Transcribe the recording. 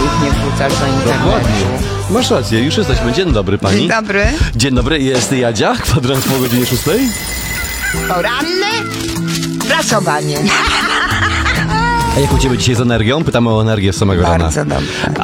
ich nie wrzucasz do internetu. Dokładnie. Masz rację, już jesteśmy. Dzień dobry, pani. Dzień dobry. Dzień dobry, jest Jadzia, kwadrans po godzinie 6. Poranne prasowanie. A jak u ciebie dzisiaj z energią? Pytamy o energię z samego rana. Bardzo dobrze.